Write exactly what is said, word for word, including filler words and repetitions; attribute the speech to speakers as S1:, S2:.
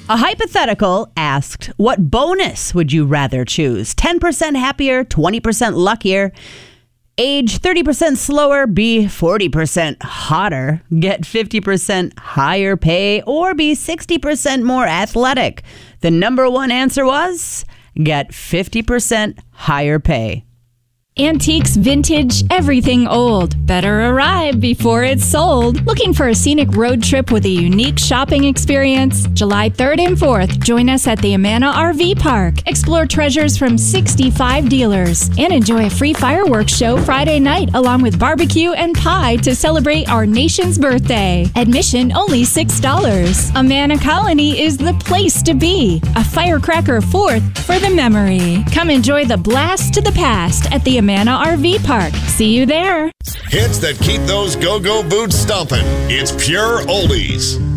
S1: A hypothetical asked, what bonus would you rather choose? ten percent happier, twenty percent luckier, age thirty percent slower, be forty percent hotter, get fifty percent higher pay, or be sixty percent more athletic? The number one answer was get fifty percent higher pay.
S2: Antiques, vintage, everything old. Better arrive before it's sold. Looking for a scenic road trip with a unique shopping experience? July third and fourth, join us at the Amana R V Park. Explore treasures from sixty-five dealers and enjoy a free fireworks show Friday night along with barbecue and pie to celebrate our nation's birthday. Admission only six dollars. Amana Colony is the place to be. A firecracker fourth for the memory. Come enjoy the blast to the past at the Amana R V Park. See you there.
S3: Hits that keep those go-go boots stomping. It's pure oldies.